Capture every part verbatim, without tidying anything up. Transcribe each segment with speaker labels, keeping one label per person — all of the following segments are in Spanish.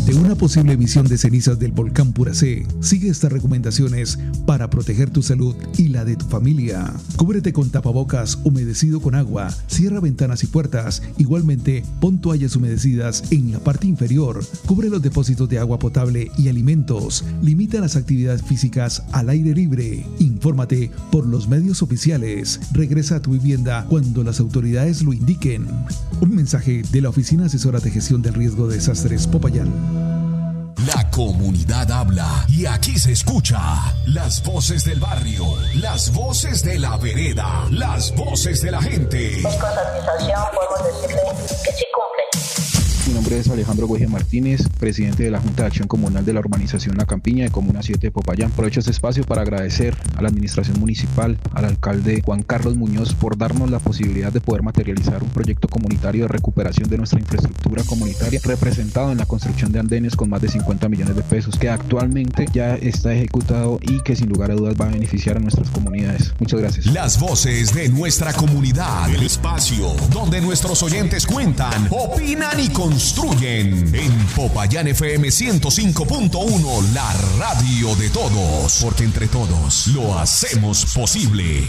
Speaker 1: ante una posible emisión de cenizas del volcán Puracé, sigue estas recomendaciones para proteger tu salud y la de tu familia. Cúbrete con tapabocas humedecido con agua, cierra ventanas y puertas. Igualmente, pon toallas humedecidas en la parte inferior. Cubre los depósitos de agua potable y alimentos. Limita las actividades físicas al aire libre. Infórmate por los medios oficiales. Regresa a tu vivienda cuando las autoridades lo indiquen. Un mensaje de la Oficina Asesora de Gestión del Riesgo de Desastres Popayán.
Speaker 2: La comunidad habla y aquí se escucha. Las voces del barrio, las voces de la vereda, las voces de la gente.
Speaker 3: Con satisfacción podemos decirle que sí cumple.
Speaker 4: Mi nombre es Alejandro Goje Martínez, presidente de la Junta de Acción Comunal de la Urbanización La Campiña de Comuna siete de Popayán. Aprovecho este espacio para agradecer a la administración municipal, al alcalde Juan Carlos Muñoz por darnos la posibilidad de poder materializar un proyecto comunitario de recuperación de nuestra infraestructura comunitaria, representado en la construcción de andenes con más de cincuenta millones de pesos, que actualmente ya está ejecutado y que sin lugar a dudas va a beneficiar a nuestras comunidades. Muchas gracias.
Speaker 2: Las voces de nuestra comunidad, el espacio donde nuestros oyentes cuentan, opinan y construyen. En Popayán F M ciento cinco punto uno, la radio de todos, porque entre todos lo hacemos posible.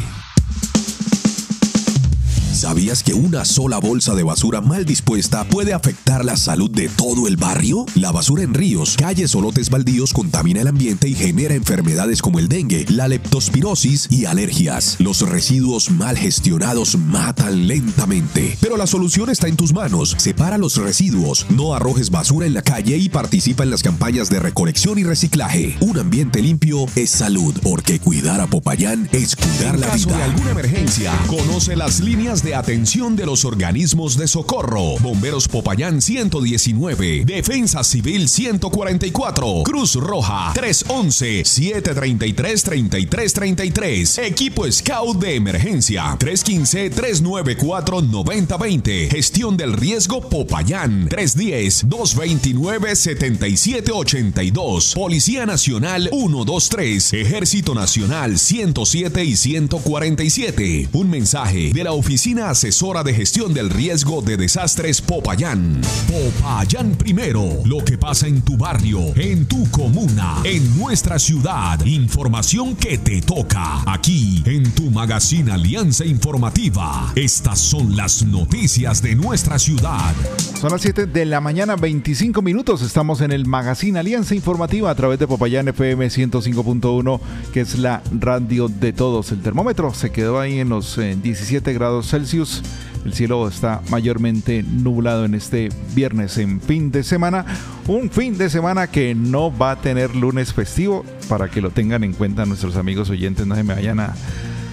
Speaker 2: ¿Sabías que una sola bolsa de basura mal dispuesta puede afectar la salud de todo el barrio? La basura en ríos, calles o lotes baldíos contamina el ambiente y genera enfermedades como el dengue, la leptospirosis y alergias. Los residuos mal gestionados matan lentamente. Pero la solución está en tus manos. Separa los residuos, no arrojes basura en la calle y participa en las campañas de recolección y reciclaje. Un ambiente limpio es salud, porque cuidar a Popayán es cuidar la vida. En caso de alguna emergencia, conoce las líneas de atención de los organismos de socorro. Bomberos Popayán ciento diecinueve, Defensa Civil ciento cuarenta y cuatro, Cruz Roja trescientos once, setecientos treinta y tres, treinta y tres treinta y tres, Equipo Scout de Emergencia trescientos quince, trescientos noventa y cuatro, noventa veinte, Gestión del Riesgo Popayán trescientos diez, doscientos veintinueve, setenta y siete ochenta y dos, Policía Nacional ciento veintitrés, Ejército Nacional ciento siete y ciento cuarenta y siete. Un mensaje de la Oficina Asesora de Gestión del Riesgo de Desastres Popayán. Popayán primero. Lo que pasa en tu barrio, en tu comuna, en nuestra ciudad. Información que te toca. Aquí, en tu Magazine Alianza Informativa. Estas son las noticias de nuestra ciudad.
Speaker 5: Son las siete de la mañana, veinticinco minutos. Estamos en el Magazine Alianza Informativa a través de Popayán F M ciento cinco punto uno, que es la radio de todos. El termómetro se quedó ahí en los eh, diecisiete grados Celsius. El cielo está mayormente nublado en este viernes en fin de semana. Un fin de semana que no va a tener lunes festivo, para que lo tengan en cuenta nuestros amigos oyentes. No se me vayan a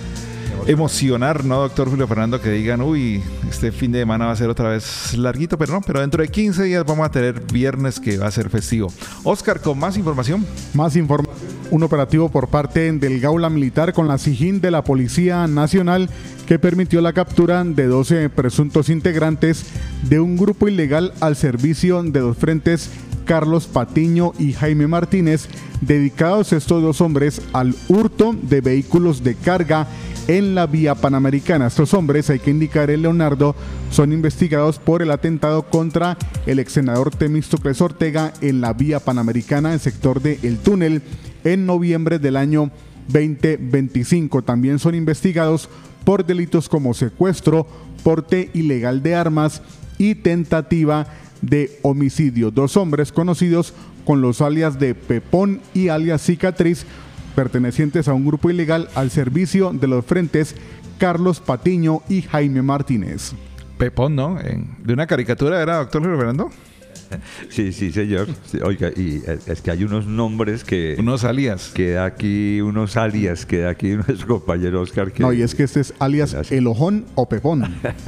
Speaker 5: emocionar, ¿no, doctor Julio Fernando? Que digan, uy, este fin de semana va a ser otra vez larguito, pero no, pero dentro de quince días vamos a tener viernes que va a ser festivo. Oscar, con más información.
Speaker 6: Más información. Un operativo por parte del Gaula Militar con la SIJIN de la Policía Nacional que permitió la captura de doce presuntos integrantes de un grupo ilegal al servicio de dos frentes, Carlos Patiño y Jaime Martínez, dedicados estos dos hombres al hurto de vehículos de carga en la vía panamericana. Estos hombres, hay que indicar, el Leonardo, son investigados por el atentado contra el ex senador Temístocles Ortega en la vía panamericana, en el sector de El Túnel, en noviembre del año veinte veinticinco. También son investigados por delitos como secuestro, porte ilegal de armas y tentativa de homicidio. Dos hombres conocidos con los alias de Pepón y alias Cicatriz, pertenecientes a un grupo ilegal al servicio de los frentes Carlos Patiño y Jaime Martínez.
Speaker 5: Pepón, ¿no? De una caricatura era, doctor Fernando.
Speaker 7: Sí, sí, señor. Sí, oiga, y es que hay unos nombres que...
Speaker 5: Unos alias.
Speaker 7: Que da aquí, unos alias, que da aquí nuestro compañero Oscar. Que,
Speaker 6: no, y es que este es alias El Ojón o Pepón.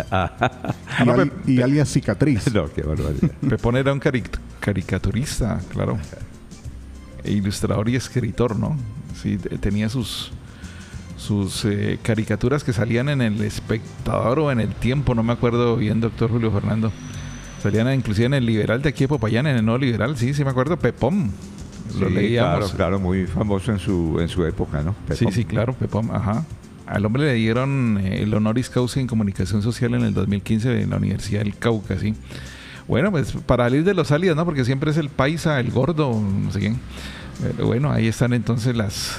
Speaker 6: y,
Speaker 5: no,
Speaker 6: al,
Speaker 5: pe-
Speaker 6: y alias Cicatriz.
Speaker 7: No, qué barbaridad.
Speaker 5: Pepón era un cari- caricaturista, claro. E ilustrador y escritor, ¿no? Sí, tenía sus... sus eh, caricaturas que salían en El Espectador o en El Tiempo, no me acuerdo bien, doctor Julio Fernando. Salían inclusive en El Liberal de aquí de Popayán, en el Nuevo Liberal, sí, sí me acuerdo, Pepón. Lo
Speaker 7: sí,
Speaker 5: leíamos.
Speaker 7: claro, claro, muy famoso en su en su época, ¿no?
Speaker 5: Pepón. Sí, sí, claro, Pepón, ajá. Al hombre le dieron eh, el honoris causa en comunicación social en el dos mil quince en la Universidad del Cauca, sí. Bueno, pues para salir de los alias, ¿no? Porque siempre es el paisa, el gordo, no sé quién. Pero bueno, ahí están entonces las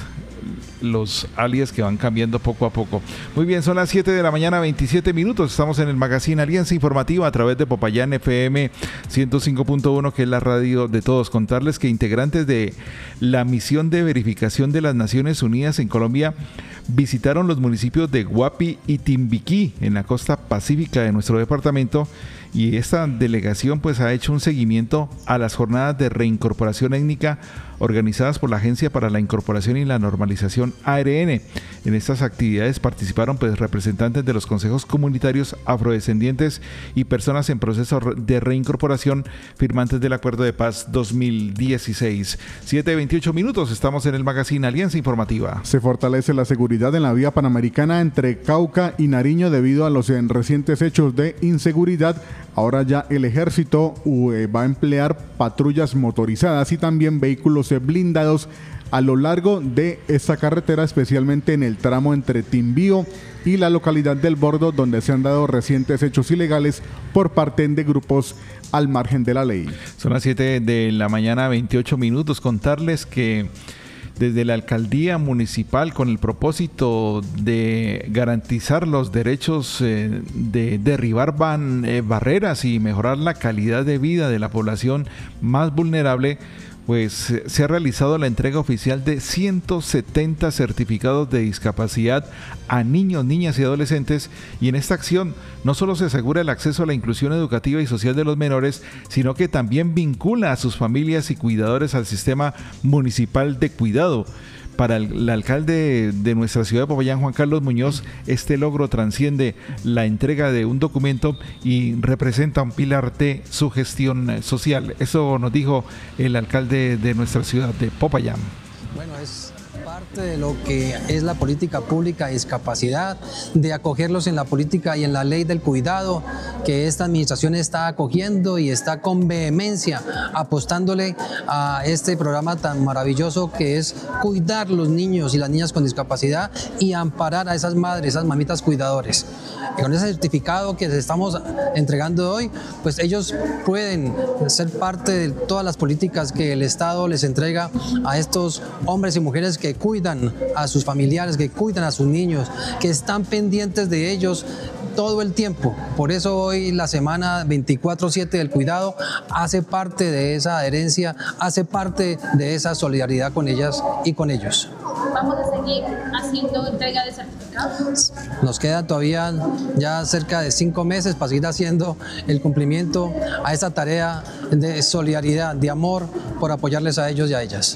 Speaker 5: los alias que van cambiando poco a poco. Muy bien, son las siete de la mañana, veintisiete minutos. Estamos en el Magazine Alianza Informativa a través de Popayán F M ciento cinco punto uno, que es la radio de todos. Contarles que integrantes de la misión de verificación de las Naciones Unidas en Colombia visitaron los municipios de Guapi y Timbiquí en la costa pacífica de nuestro departamento, y esta delegación pues ha hecho un seguimiento a las jornadas de reincorporación étnica organizadas por la Agencia para la Incorporación y la Normalización A R N. En estas actividades participaron pues representantes de los consejos comunitarios afrodescendientes y personas en proceso de reincorporación, firmantes del Acuerdo de Paz dos mil dieciséis. siete veintiocho minutos, estamos en el Magazine Alianza Informativa.
Speaker 6: Se fortalece la seguridad en la vía panamericana entre Cauca y Nariño debido a los recientes hechos de inseguridad. Ahora ya el ejército va a emplear patrullas motorizadas y también vehículos blindados a lo largo de esta carretera, especialmente en el tramo entre Timbío y la localidad del Bordo, donde se han dado recientes hechos ilegales por parte de grupos al margen de la ley.
Speaker 5: Son las siete de la mañana, veintiocho minutos. Contarles que desde la alcaldía municipal, con el propósito de garantizar los derechos, eh, de derribar van, eh, barreras y mejorar la calidad de vida de la población más vulnerable, pues eh, se ha realizado la entrega oficial de ciento setenta certificados de discapacidad a niños, niñas y adolescentes, y en esta acción no solo se asegura el acceso a la inclusión educativa y social de los menores, sino que también vincula a sus familias y cuidadores al sistema municipal de cuidado. Para el, el alcalde de nuestra ciudad de Popayán, Juan Carlos Muñoz, este logro trasciende la entrega de un documento y representa un pilar de su gestión social. Eso nos dijo el alcalde de nuestra ciudad de Popayán.
Speaker 8: Bueno, es parte de lo que es la política pública de discapacidad, de acogerlos en la política y en la ley del cuidado, que esta administración está acogiendo y está con vehemencia apostándole a este programa tan maravilloso que es cuidar los niños y las niñas con discapacidad y amparar a esas madres, esas mamitas cuidadores. Y con ese certificado que les estamos entregando hoy, pues ellos pueden ser parte de todas las políticas que el Estado les entrega a estos hombres y mujeres que cuidan a sus familiares, que cuidan a sus niños, que están pendientes de ellos todo el tiempo. Por eso hoy la semana veinticuatro siete del cuidado hace parte de esa adherencia, hace parte de esa solidaridad con ellas y con ellos.
Speaker 9: ¿Vamos a seguir haciendo entrega de certificados?
Speaker 8: Nos queda todavía ya cerca de cinco meses para seguir haciendo el cumplimiento a esta tarea de solidaridad, de amor, por apoyarles a ellos y a ellas.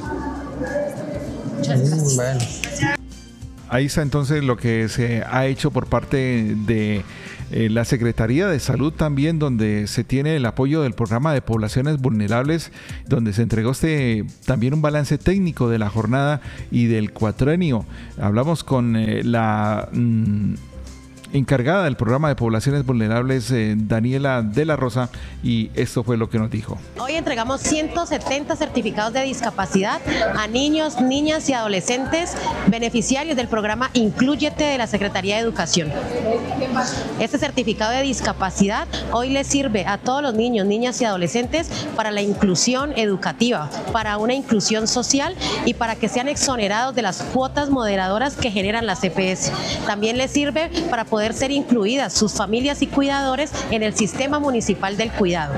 Speaker 9: Muchas gracias.
Speaker 8: Bueno.
Speaker 5: Ahí está entonces lo que se ha hecho por parte de eh, la Secretaría de Salud también, donde se tiene el apoyo del programa de poblaciones vulnerables, donde se entregó este también un balance técnico de la jornada y del cuatrenio. Hablamos con eh, la mmm, encargada del programa de poblaciones vulnerables, eh, Daniela de la Rosa, y esto fue lo que nos dijo.
Speaker 10: Hoy entregamos ciento setenta certificados de discapacidad a niños, niñas y adolescentes beneficiarios del programa Inclúyete de la Secretaría de Educación. Este certificado de discapacidad hoy les sirve a todos los niños, niñas y adolescentes para la inclusión educativa, para una inclusión social y para que sean exonerados de las cuotas moderadoras que generan las C P S. También les sirve para poder ser incluidas sus familias y cuidadores en el sistema municipal del cuidado.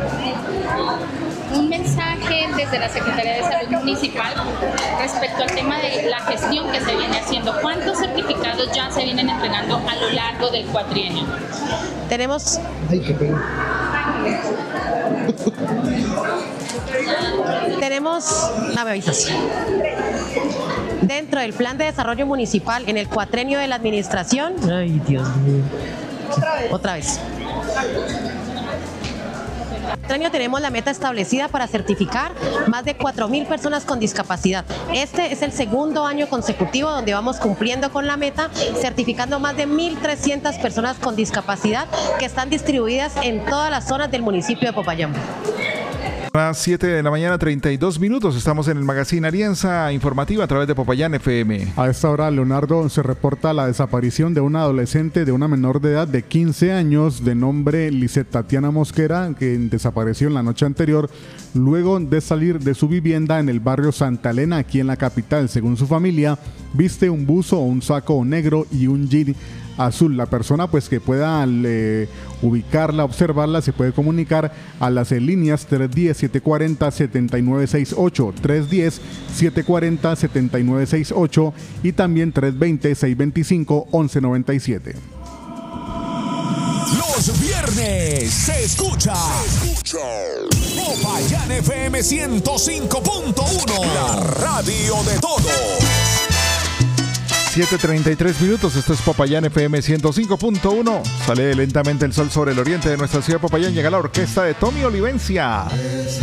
Speaker 9: Un mensaje desde la Secretaría de Salud Municipal respecto al tema de la gestión que se viene haciendo. ¿Cuántos certificados ya se vienen entregando a lo largo del cuatrienio?
Speaker 10: Tenemos...
Speaker 8: Ay, qué pena.
Speaker 10: Tenemos... No me avisas. Dentro del plan de desarrollo municipal en el cuatrenio de la administración. Ay, Dios mío. Otra vez. Otra vez. Este año tenemos la meta establecida para certificar más de cuatro mil personas con discapacidad. Este es el segundo año consecutivo donde vamos cumpliendo con la meta, certificando más de mil trescientas personas con discapacidad que están distribuidas en todas las zonas del municipio de Popayán.
Speaker 5: Las siete de la mañana, treinta y dos minutos. Estamos en el Magazine Alianza Informativa a través de Popayán F M.
Speaker 6: A esta hora, Leonardo, se reporta la desaparición de una adolescente de una menor de edad de quince años de nombre Lisette Tatiana Mosquera, que desapareció en la noche anterior luego de salir de su vivienda en el barrio Santa Elena, aquí en la capital. Según su familia, viste un buzo o un saco negro y un jean azul. La persona pues que pueda eh, ubicarla, observarla, se puede comunicar a las eh, líneas tres uno cero, siete cuatro cero, siete nueve seis ocho, tres uno cero, siete cuatro cero, siete nueve seis ocho y también tres dos cero, seis dos cinco, once nueve siete.
Speaker 2: Los viernes se escucha, se escucha Popayán F M ciento cinco punto uno, la radio de todos.
Speaker 5: siete treinta y tres minutos, esto es Popayán F M ciento cinco punto uno. Sale lentamente el sol sobre el oriente de nuestra ciudad de Popayán. Llega la orquesta de Tommy Olivencia.